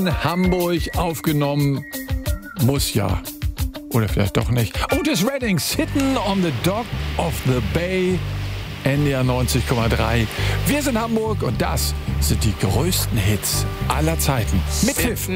in Hamburg aufgenommen. Muss ja. Oder vielleicht doch nicht. Otis Redding, Sitting on the Dock of the Bay. NDR 90,3. Wir sind Hamburg und das sind die größten Hits aller Zeiten. Mit Pfiff.